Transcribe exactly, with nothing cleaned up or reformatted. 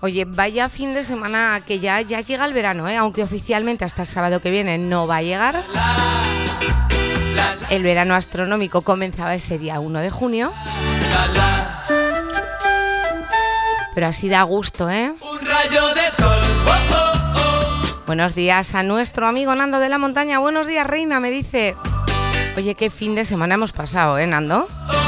Oye, vaya fin de semana que ya, ya llega el verano, ¿eh? Aunque oficialmente hasta el sábado que viene no va a llegar. El verano astronómico comenzaba ese día uno de junio. Pero así da gusto, ¿eh? Un rayo de sol. Oh, oh, oh. Buenos días a nuestro amigo Nando de la Montaña. Buenos días, reina, me dice. Oye, qué fin de semana hemos pasado, ¿eh, Nando? Oh.